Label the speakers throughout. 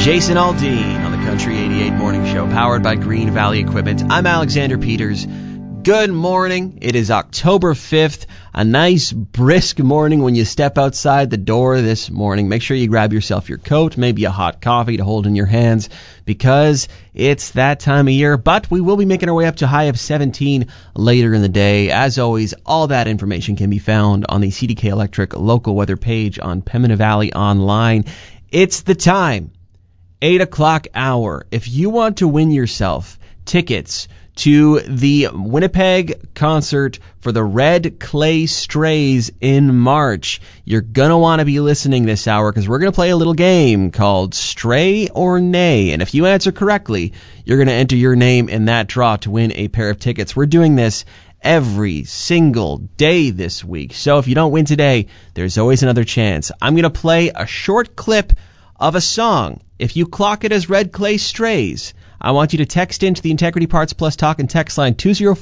Speaker 1: Jason Aldean on the Country 88 Morning Show, powered by Green Valley Equipment. I'm Alexander Peters. Good morning. It is October 5th, a nice brisk morning when you step outside the door this morning. Make sure you grab yourself your coat, maybe a hot coffee to hold in your hands, because it's that time of year. But we will be making our way up to a high of 17 later in the day. As always, all that information can be found on the CDK Electric local weather page on Pembina Valley Online. It's the time. 8 o'clock hour. If you want to win yourself tickets to the Winnipeg concert for the Red Clay Strays in March, you're going to want to be listening this hour, because we're going to play a little game called Stray or Nay. And if you answer correctly, you're going to enter your name in that draw to win a pair of tickets. We're doing this every single day this week. So if you don't win today, there's always another chance. I'm going to play a short clip of a song. If you clock it as Red Clay Strays, I want you to text into the Integrity Parts Plus talk and text line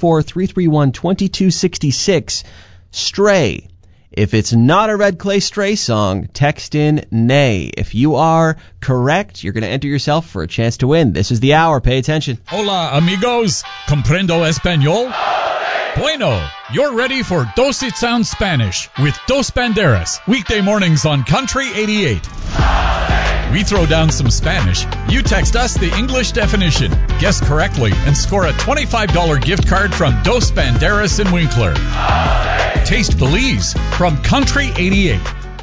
Speaker 1: 204-331-2266, Stray. If it's not a Red Clay Stray song, text in Nay. If you are correct, you're going to enter yourself for a chance to win. This is the hour. Pay attention.
Speaker 2: Hola, amigos. Comprendo español? Bueno, you're ready for Dos It Sounds Spanish with Dos Banderas, weekday mornings on Country 88. We throw down some Spanish. You text us the English definition, guess correctly, and score a $25 gift card from Dos Banderas in Winkler. Taste Belize from Country 88.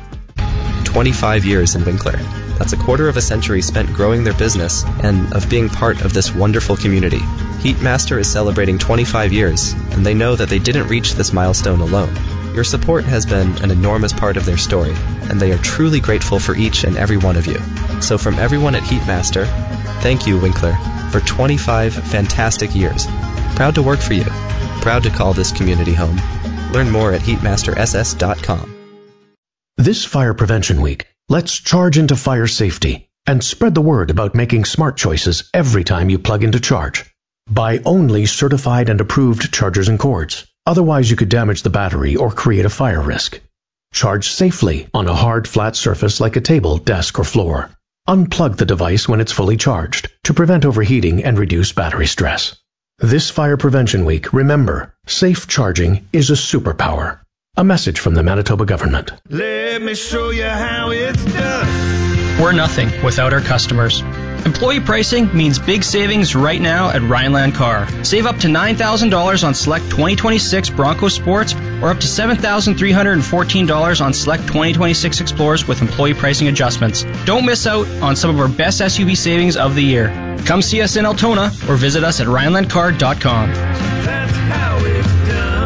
Speaker 3: 25 years in Winkler. That's a quarter of a century spent growing their business and of being part of this wonderful community. Heatmaster is celebrating 25 years, and they know that they didn't reach this milestone alone. Your support has been an enormous part of their story, and they are truly grateful for each and every one of you. So from everyone at Heatmaster, thank you, Winkler, for 25 fantastic years. Proud to work for you. Proud to call this community home. Learn more at heatmasterss.com.
Speaker 4: This Fire Prevention Week, let's charge into fire safety and spread the word about making smart choices every time you plug into charge. Buy only certified and approved chargers and cords. Otherwise, you could damage the battery or create a fire risk. Charge safely on a hard, flat surface like a table, desk, or floor. Unplug the device when it's fully charged to prevent overheating and reduce battery stress. This Fire Prevention Week, remember, safe charging is a superpower. A message from the Manitoba government.
Speaker 5: Let me show you how it's done.
Speaker 6: We're nothing without our customers. Employee pricing means big savings right now at Rhineland Car. Save up to $9,000 on select 2026 Bronco Sports or up to $7,314 on select 2026 Explorers with employee pricing adjustments. Don't miss out on some of our best SUV savings of the year. Come see us in Altona or visit us at RhinelandCar.com.
Speaker 5: That's how it's done.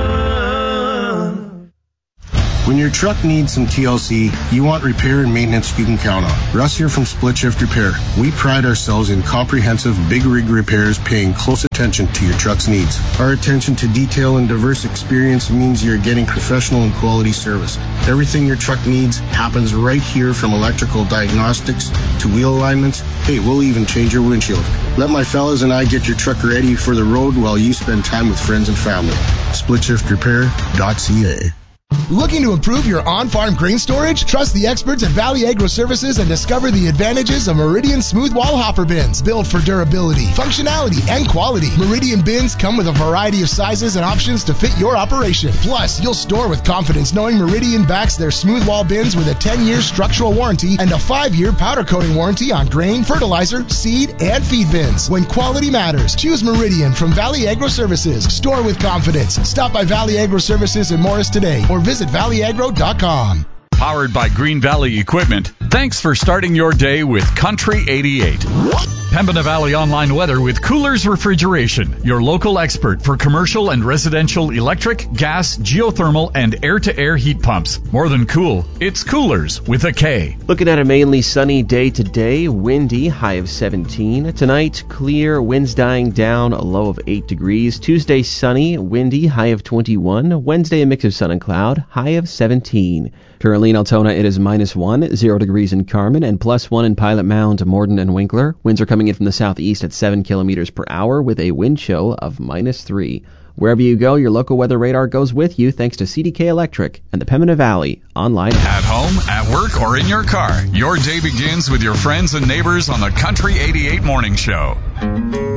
Speaker 5: When your truck needs some TLC, you want repair and maintenance you can count on. Russ here from Split Shift Repair. We pride ourselves in comprehensive big rig repairs, paying close attention to your truck's needs. Our attention to detail and diverse experience means you're getting professional and quality service. Everything your truck needs happens right here, from electrical diagnostics to wheel alignments. Hey, we'll even change your windshield. Let my fellas and I get your truck ready for the road while you spend time with friends and family. SplitShiftRepair.ca.
Speaker 7: Looking to improve your on-farm grain storage? Trust the experts at Valley Agro Services and discover the advantages of Meridian Smooth Wall Hopper Bins. Built for durability, functionality, and quality. Meridian bins come with a variety of sizes and options to fit your operation. Plus, you'll store with confidence knowing Meridian backs their smooth wall bins with a 10-year structural warranty and a 5-year powder coating warranty on grain, fertilizer, seed, and feed bins. When quality matters, choose Meridian from Valley Agro Services. Store with confidence. Stop by Valley Agro Services in Morris today or visit valleyagro.com.
Speaker 2: Powered by Green Valley Equipment. Thanks for starting your day with Country 88. Pembina Valley Online Weather with Coolers Refrigeration, your local expert for commercial and residential electric, gas, geothermal, and air-to-air heat pumps. More than cool, it's Coolers with a K.
Speaker 1: Looking at a mainly sunny day today, windy, high of 17. Tonight, clear, winds dying down, a low of 8 degrees. Tuesday, sunny, windy, high of 21. Wednesday, a mix of sun and cloud, high of 17. Currently in Altona, it is -1, 0 degrees in Carmen, and +1 in Pilot Mound, Morden, and Winkler. Winds are coming in from the southeast at 7 kilometers per hour with a wind chill of -3. Wherever you go, your local weather radar goes with you thanks to CDK Electric and the Pembina Valley online.
Speaker 2: At home, at work, or in your car, your day begins with your friends and neighbors on the Country 88 Morning Show.